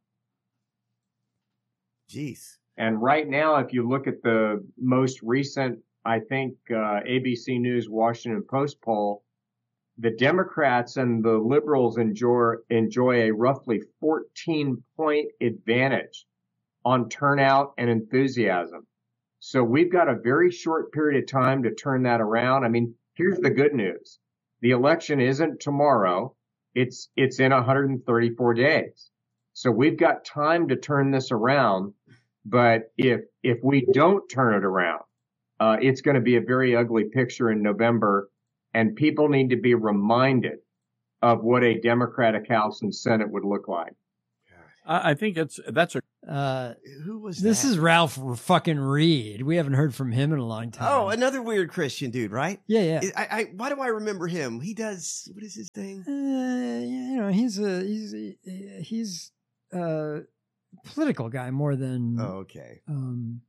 Jeez. and right now, if you look at the most recent, I think uh, A B C News Washington Post poll, the Democrats and the liberals enjoy enjoy a roughly fourteen point advantage on turnout and enthusiasm. So we've got a very short period of time to turn that around. I mean, here's the good news. The election isn't tomorrow. It's, it's in one hundred thirty-four days. So we've got time to turn this around. But if, if we don't turn it around, uh, it's going to be a very ugly picture in November. And people need to be reminded of what a Democratic House and Senate would look like. I think it's that's a. Uh, Who was this that? is Ralph fucking Reed. We haven't heard from him in a long time. Oh, another weird Christian dude, right? yeah, yeah. I, I why do I remember him? He does what is his thing? Uh, you know, he's a he's a, he's a political guy more than. Oh, okay. Um,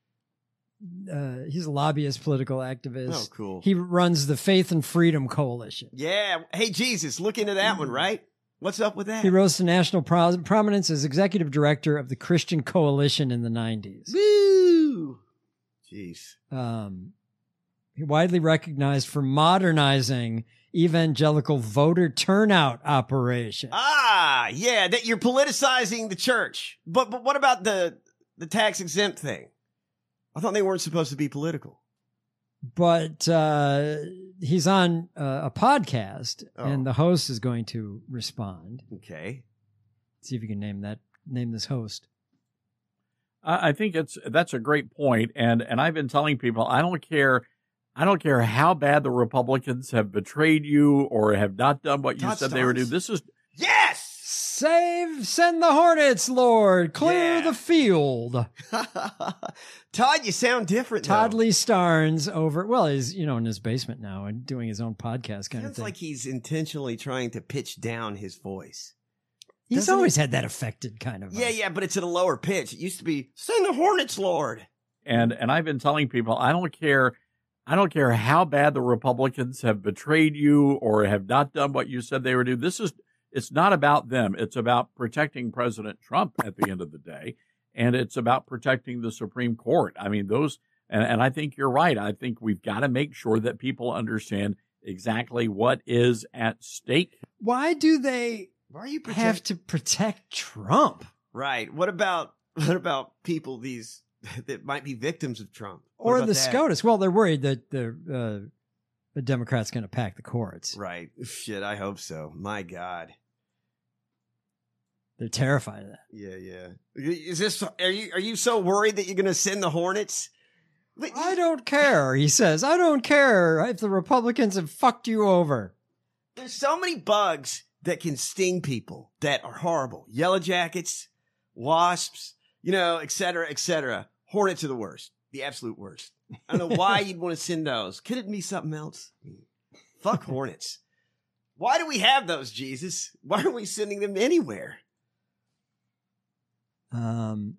uh, he's a lobbyist, political activist. Oh, cool. He runs the Faith and Freedom Coalition. Yeah. Hey, Jesus, look into that one, right? What's up with that? He rose to national pro- prominence as executive director of the Christian Coalition in the nineties. Woo! Jeez. Um, he widely recognized for modernizing evangelical voter turnout operation. Ah, yeah, that you're politicizing the church. But but what about the the tax exempt thing? I thought they weren't supposed to be political. But uh, he's on uh, a podcast, Oh. and the host is going to respond. Okay. See if you can name that name this host. I I think it's that's a great point, and and I've been telling people I don't care, I don't care how bad the Republicans have betrayed you or have not done what you Todd said they would do. Starnes. This is Yes! Save, send the Hornets, Lord. Clear Yeah. the field. Todd, you sound different. Todd though. Lee Starnes over, well, he's, you know, in his basement now and doing his own podcast kind of Sounds thing. like he's intentionally trying to pitch down his voice. he's doesn't always it? had that affected kind of. Yeah, yeah, but it's at a lower pitch. It used to be, send the Hornets, Lord. and and I've been telling people I don't care, I don't care how bad the Republicans have betrayed you or have not done what you said they would do. This is it's not about them. It's about protecting President Trump at the end of the day, and it's about protecting the Supreme Court. I mean, those, and, and I think you're right. I think we've got to make sure that people understand exactly what is at stake. Why do they Why are you have protect- to protect Trump? Right. What about what about people these that might be victims of Trump? What Or about the that? SCOTUS? Well, they're worried that the, uh, the Democrats going to pack the courts. Right. Shit, I hope so. My God. They're terrified of that. Yeah, yeah. Is this are you are you so worried that you're going to send the Hornets? But I don't care, he says. I don't care if the Republicans have fucked you over. There's so many bugs that can sting people that are horrible. Yellow jackets, wasps, you know, et cetera, et cetera. Hornets are the worst. The absolute worst. I don't know why you'd want to send those. Could it be something else? Fuck hornets. Why do we have those, Jesus? Why aren't we sending them anywhere? Um,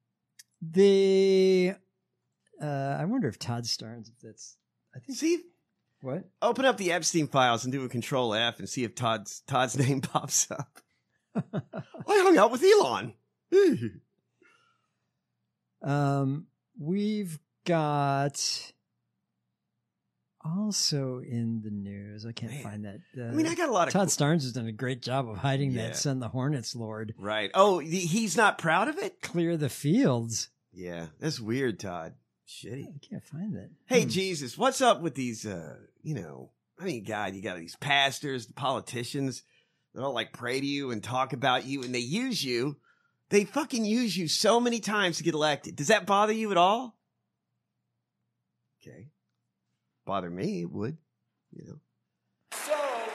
the uh, I wonder if Todd Starnes, if that's, I think, See, what? open up the Epstein files and do a control F and see if Todd's Todd's name pops up. I hung out with Elon. Um, we've got also in the news. I can't Man. find that. Uh, I mean, I got a lot of Todd Starnes has done a great job of hiding Yeah. that. Send the Hornets, Lord. right. Oh, he- he's not proud of it. Clear the fields. Yeah, that's weird, Todd. Shitty. I can't find that. Hey, Hmm. Jesus, what's up with these, uh, you know, I mean, God, you got these pastors, politicians that all like pray to you and talk about you and they use you. They fucking use you so many times to get elected. Does that bother you at all? Okay. Bother me, it would, you know. So,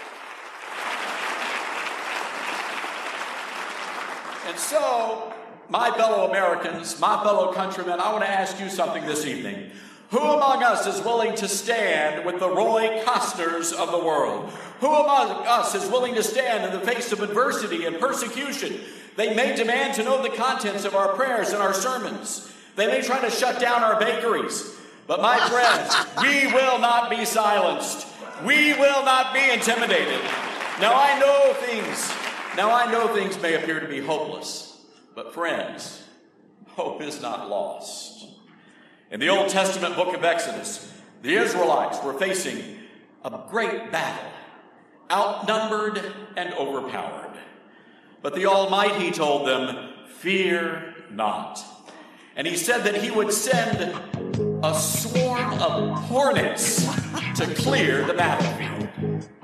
and so, my fellow Americans, my fellow countrymen, I want to ask you something this evening. Who among us is willing to stand with the Roy Costners of the world? Who among us is willing to stand in the face of adversity and persecution? They may demand to know the contents of our prayers and our sermons. They may try to shut down our bakeries. But my friends, we will not be silenced. We will not be intimidated. Now I know things, now I know things may appear to be hopeless. But friends, hope is not lost. In the Old Testament book of Exodus, the Israelites were facing a great battle, outnumbered and overpowered. But the Almighty told them, fear not. And he said that he would send a swarm of hornets to clear the battlefield.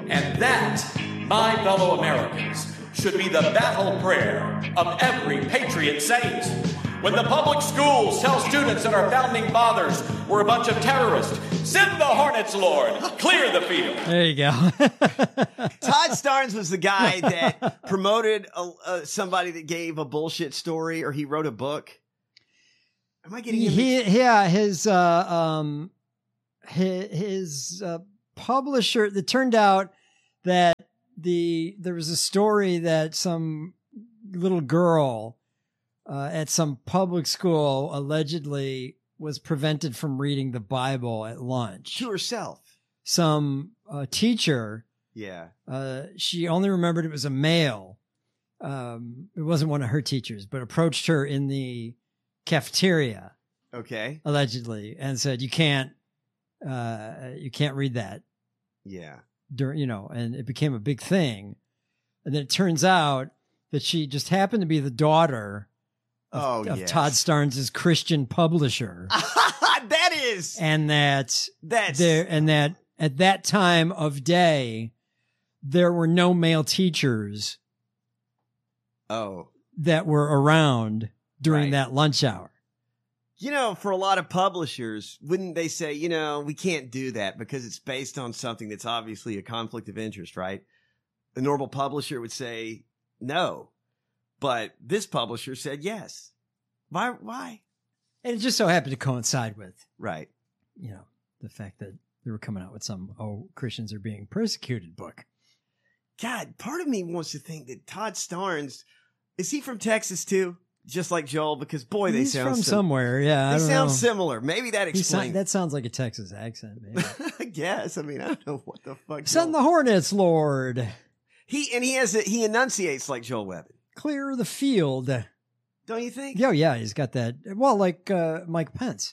And that, my fellow Americans, should be the battle prayer of every patriot saint. When the public schools tell students that our founding fathers were a bunch of terrorists, send the Hornets, Lord, clear the field. There you go. Todd Starnes was the guy that promoted a, uh, somebody that gave a bullshit story, or he wrote a book. Am I getting him he, yeah, his, uh, um, his, his uh, publisher, it turned out that the, there was a story that some little girl Uh, at some public school allegedly was prevented from reading the Bible at lunch. to herself? Some uh, teacher, Yeah. uh, she only remembered it was a male. Um, it wasn't one of her teachers, but approached her in the cafeteria, Okay. allegedly, and said, "You can't, uh, you can't read that." Yeah. During, you know, and it became a big thing. And then it turns out that she just happened to be the daughter Of, of oh, yes. Todd Starnes' Christian publisher, that is and that that's there and that at that time of day there were no male teachers oh. that were around during Right. that lunch hour. You know, for a lot of publishers, wouldn't they say, you know, we can't do that because it's based on something that's obviously a conflict of interest, right? A normal publisher would say no, but this publisher said yes. Why? Why? And it just so happened to coincide with, Right. you know, the fact that they were coming out with some "Oh, Christians are being persecuted" book. God, part of me wants to think that Todd Starnes, is he from Texas too? Just like Joel, because boy, they He's sound from sim- somewhere, yeah. I They don't sound know. similar. Maybe that He sound- explains. that sounds like a Texas accent, maybe. I guess. I mean, I don't know what the fuck. Send Joel- the Hornets, Lord. he and he has a, he enunciates like Joel Webben, Clear the field. don't you think? Yeah, yeah, he's got that. Well, like uh, Mike Pence.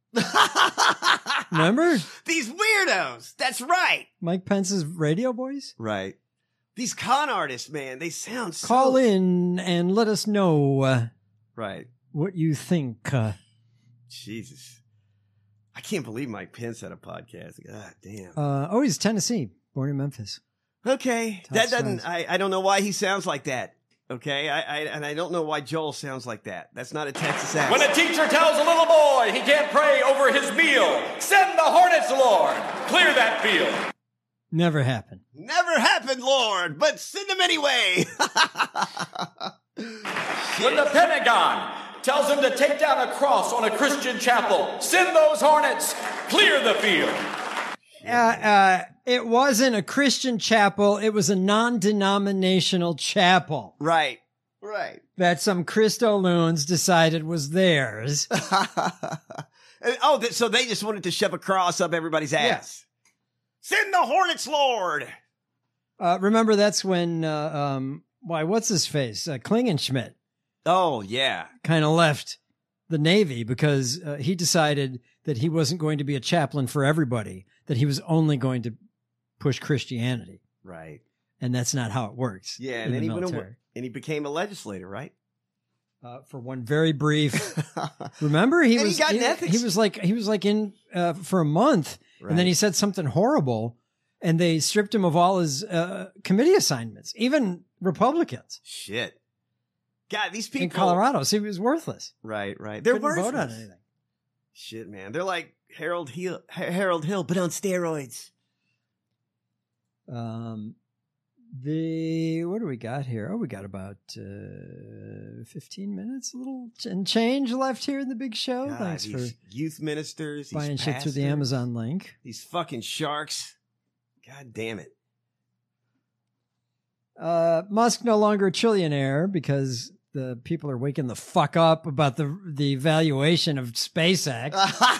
Remember These weirdos. That's right. Mike Pence's radio voice? Right. These con artists, man, they sound so. Call in and let us know uh, Right. what you think. Uh, Jesus. I can't believe Mike Pence had a podcast. God damn. uh, oh, he's Tennessee, born in Memphis. Okay. Todd That doesn't, Starnes. I, I don't know why he sounds like that. Okay. I, I, and I don't know why Joel sounds like that. That's not a Texas accent. When a teacher tells a little boy he can't pray over his meal, send the Hornets, Lord, clear that field. Never happened. Never happened, Lord, but send them anyway. When the Pentagon tells him to take down a cross on a Christian chapel, send those Hornets, clear the field. Uh, uh, it wasn't a Christian chapel. It was a non-denominational chapel Right. Right. that some Christo loons decided was theirs. And- oh, th- so they just wanted to shove a cross up everybody's ass. Send the Hornets, Lord. Uh, remember, that's when, uh, um, why, what's his face? Uh, Klingenschmidt Oh, yeah. kind of left the Navy because uh, he decided that he wasn't going to be a chaplain for everybody, that he was only going to push Christianity. Right. And that's not how it works. Yeah, in and then the he went military. away, and he became a legislator, right? Uh, for one very brief. Remember, he And he was got an he, ethics- he was like he was like in uh, for a month, and then he said something horrible, and they stripped him of all his uh, committee assignments, even Republicans Shit. God, these people in Colorado. So he was worthless. Right, right. They're Couldn't vote on worthless. anything. Shit, man. They're like Harold Hill, Ha- Harold Hill, but on steroids. Um, the what do we got here? Oh, we got about uh, fifteen minutes, a little ch- and change left here in the big show. God, Thanks for these youth ministers, these buying shit through the pastors, Amazon link. These fucking sharks. God damn it. Uh, Musk no longer a trillionaire because the people are waking the fuck up about the the valuation of SpaceX.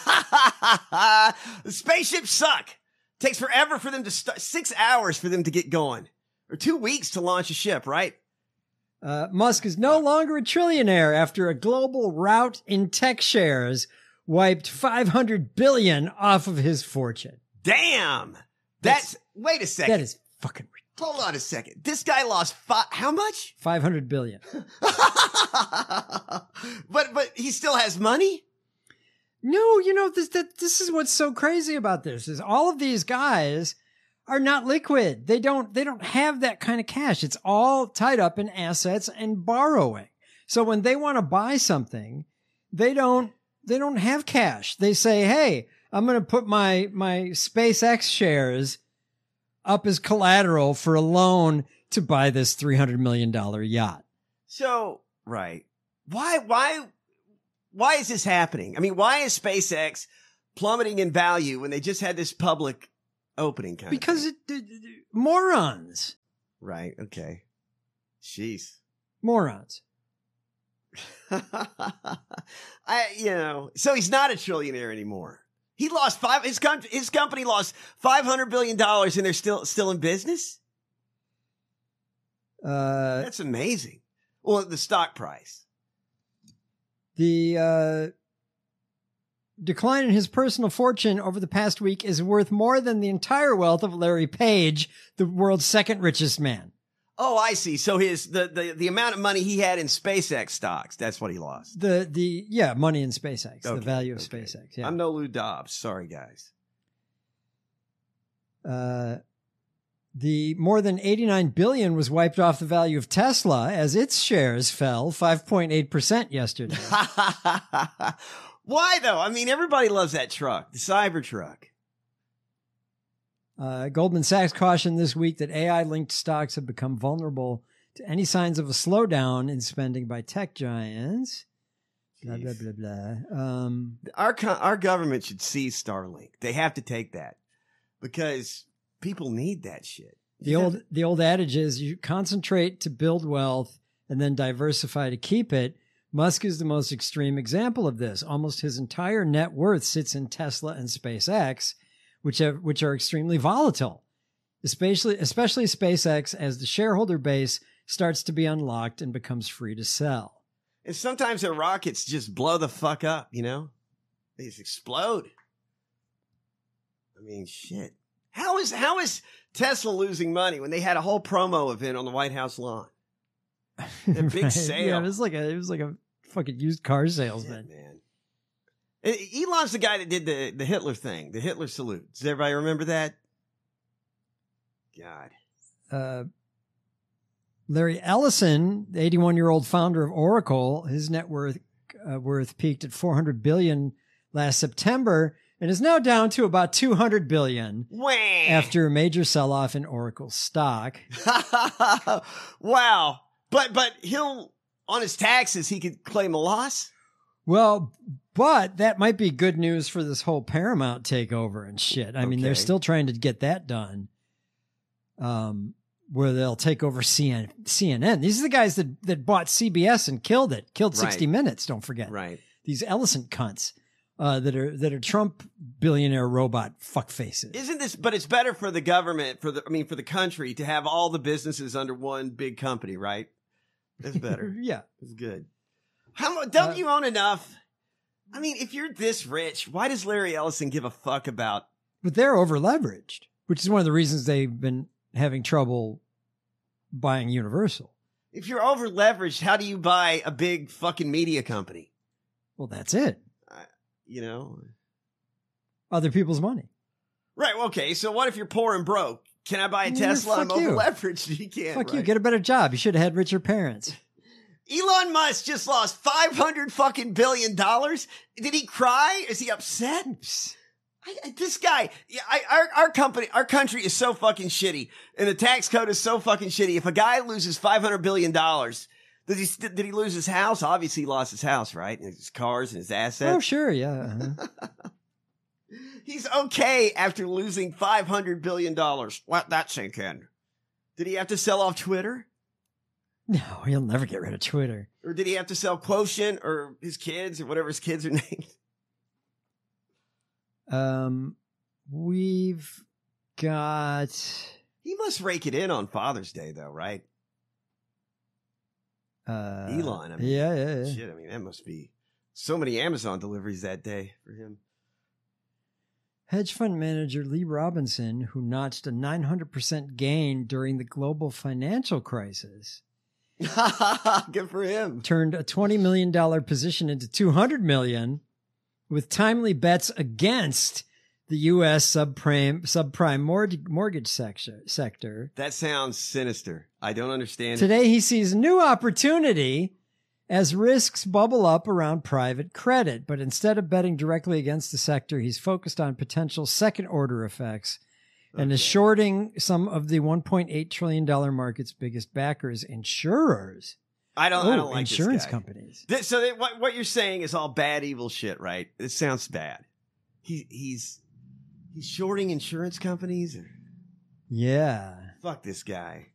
The spaceships suck. Takes forever for them to start. Six hours for them to get going, or two weeks to launch a ship. Right? Uh, Musk is no longer a trillionaire after a global rout in tech shares wiped five hundred billion off of his fortune. Damn. That's, wait a second. That is fucking Hold on a second. This guy lost five. How much? five hundred billion. but but he still has money. No, you know this. That this is what's so crazy about this is all of these guys are not liquid. They don't, they don't have that kind of cash. It's all tied up in assets and borrowing. So when they want to buy something, they don't, they don't have cash. They say, hey, I'm going to put my, my SpaceX shares up as collateral for a loan to buy this three hundred million dollars yacht. So, right. Why, why, why is this happening? I mean, why is SpaceX plummeting in value when they just had this public opening kind because of it, it, it, morons. Right. Okay. Jeez. Morons. I, you know, so he's not a trillionaire anymore. He lost five, his, com- his company lost five hundred billion dollars and they're still, still in business. Uh, That's amazing. Well, the stock price. The, uh, decline in his personal fortune over the past week is worth more than the entire wealth of Larry Page, the world's second richest man. Oh, I see. So his the, the, the amount of money he had in SpaceX stocks, that's what he lost. The the yeah, money in SpaceX, Okay, the value of okay. SpaceX. Yeah. I'm no Lou Dobbs. Sorry, guys. Uh, the more than eighty-nine billion was wiped off the value of Tesla as its shares fell five point eight percent yesterday. Why though? I mean, everybody loves that truck, the Cybertruck. Uh, Goldman Sachs cautioned this week that A I-linked stocks have become vulnerable to any signs of a slowdown in spending by tech giants. Blah, blah, blah, blah. Um, Our co- our government should seize Starlink. They have to take that because people need that shit. the You old have- the old adage is you concentrate to build wealth and then diversify to keep it. Musk is the most extreme example of this. Almost his entire net worth sits in Tesla and SpaceX, which have, which are extremely volatile, especially, especially SpaceX as the shareholder base starts to be unlocked and becomes free to sell. And sometimes their rockets just blow the fuck up, you know? They just explode. I mean, shit. How is how is Tesla losing money when they had a whole promo event on the White House lawn? That big Right. sale. Yeah, it was like a, it was like a fucking used car Shit, salesman. man. And Elon's the guy that did the, the Hitler thing, the Hitler salute. Does everybody remember that? God. Uh, Larry Ellison, the eighty-one-year-old founder of Oracle, his net worth uh, worth peaked at four hundred billion dollars last September and is now down to about two hundred billion Wah. dollars after a major sell-off in Oracle stock. Wow. But but he'll on his taxes he could claim a loss. Well, but that might be good news for this whole Paramount takeover and shit. I mean, they're Okay. still trying to get that done. Um, where they'll take over C N N. These are the guys that, that bought C B S and killed it, killed sixty Right. minutes. Don't forget. Right. These Ellison cunts, uh, that are, that are Trump billionaire robot fuck faces. Isn't this but it's better for the government, for the I mean for the country to have all the businesses under one big company, right? That's better. Yeah. It's good. How mu- don't Uh, you own enough? I mean, if you're this rich, why does Larry Ellison give a fuck about But they're over leveraged, which is one of the reasons they've been having trouble buying Universal. if you're over leveraged, how do you buy a big fucking media company? Well, that's it. You know? Other people's money. Right, well, okay, so what if you're poor and broke? Can I buy a Yeah, Tesla? I'm fuck you. over leveraged. You can't. Fuck you. right? Get a better job. You should have had richer parents. Elon Musk just lost five hundred fucking billion dollars. Did he cry? Is he upset? I, I- this guy, yeah, I, our, our company, our country is so fucking shitty, and the tax code is so fucking shitty. If a guy loses five hundred billion dollars, did he, st- did he lose his house? Obviously he lost his house, right? And his cars and his Oh, assets. sure. Yeah. uh-huh. He's okay after losing five hundred billion dollars. Let that sink in. Did he have to sell off Twitter? No, he'll never get rid of Twitter. Or did he have to sell Quotient or his kids or whatever his kids are named? Um, we've got. He must rake it in on Father's Day, though, right? Uh, Elon. I mean, yeah, yeah, yeah. Shit, I mean, that must be so many Amazon deliveries that day for him. Hedge fund manager Lee Robinson, who notched a nine hundred percent gain during the global financial crisis, Good for him. turned a twenty million dollars position into two hundred million dollars with timely bets against the U S subprime subprime mortgage, mortgage sector, sector. That sounds sinister. I don't understand. Today, it. he sees new opportunity as risks bubble up around private credit. But instead of betting directly against the sector, he's focused on potential second-order effects okay. and is shorting some of the one point eight trillion dollars market's biggest backers, insurers. I don't, oh, I don't like insurance this guy. companies. This, so they, what, what you're saying is all bad, evil shit, right? It sounds bad. He, he's he's shorting insurance companies. Or? Yeah. Fuck this guy.